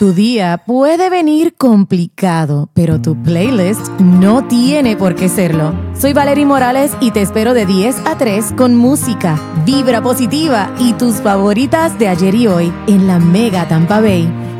Tu día puede venir complicado, pero tu playlist no tiene por qué serlo. Soy Valerie Morales y te espero de 10 a 3 con música, vibra positiva y tus favoritas de ayer y hoy en la Mega Tampa Bay.